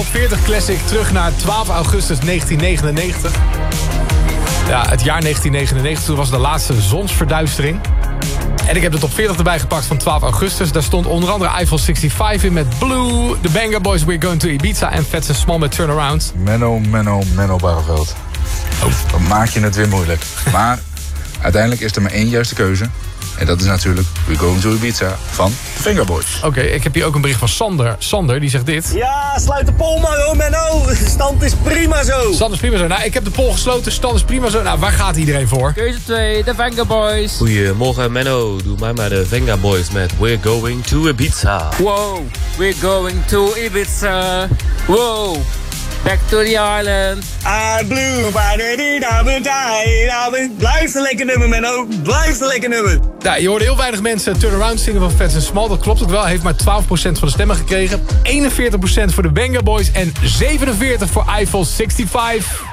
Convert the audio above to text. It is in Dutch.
Top 40 Classic terug naar 12 augustus 1999. Ja, het jaar 1999, toen was de laatste zonsverduistering. En ik heb de top 40 erbij gepakt van 12 augustus. Daar stond onder andere Eiffel 65 in met Blue, The Banga Boys, We're Going to Ibiza en Fats & Small met Turnaround. Menno Barreveld. Dan maak je het weer moeilijk. Maar uiteindelijk is er maar één juiste keuze. En dat is natuurlijk We're Going to Ibiza van Venga Boys. Oké, ik heb hier ook een bericht van Sander. Sander, die zegt dit. Ja, sluit de poll maar hoor, Menno. Stand is prima zo. Stand is prima zo. Nou, ik heb de poll gesloten. Stand is prima zo. Nou, waar gaat iedereen voor? Keuze 2, de Venga Boys. Goedemorgen Menno, doe mij maar de Venga Boys met We're Going to Ibiza. Wow, we're going to Ibiza. Wow, back to the island. I'm blue, blijf een lekker nummer, Menno. Blijf een lekker nummer. Ja, je hoorde heel weinig mensen Turnaround zingen van Fats & Small. Dat klopt ook wel. Hij heeft maar 12% van de stemmen gekregen. 41% voor de Venga Boys en 47% voor Eiffel 65.